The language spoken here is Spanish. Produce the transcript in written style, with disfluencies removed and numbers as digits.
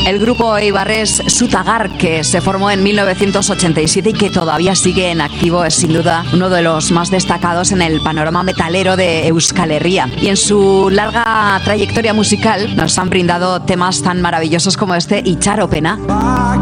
El grupo eibarrés Sutagar, que se formó en 1987 y que todavía sigue en activo, es sin duda uno de los más destacados en el panorama metalero de Euskal Herria. Y en su larga trayectoria musical nos han brindado temas tan maravillosos como este Itxaropena.